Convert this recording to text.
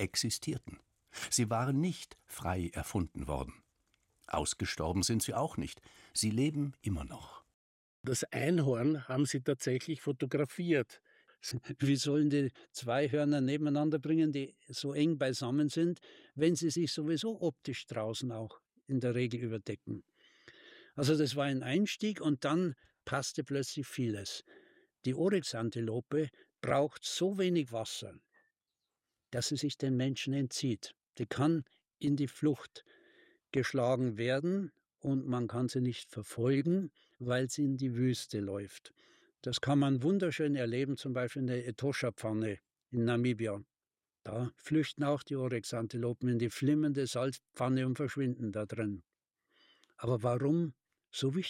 existierten. Sie waren nicht frei erfunden worden. Ausgestorben sind sie auch nicht. Sie leben immer noch. Das Einhorn haben sie tatsächlich fotografiert. Wie sollen die zwei Hörner nebeneinander bringen, die so eng beisammen sind, wenn sie sich sowieso optisch draußen auch in der Regel überdecken? Also das war ein Einstieg und dann passte plötzlich vieles. Die Oryxantilope braucht so wenig Wasser, dass sie sich den Menschen entzieht. Die kann in die Flucht geschlagen werden und man kann sie nicht verfolgen, weil sie in die Wüste läuft. Das kann man wunderschön erleben, zum Beispiel in der Etosha-Pfanne in Namibia. Da flüchten auch die Oryxantilopen in die flimmende Salzpfanne und verschwinden da drin. Aber warum so wichtig?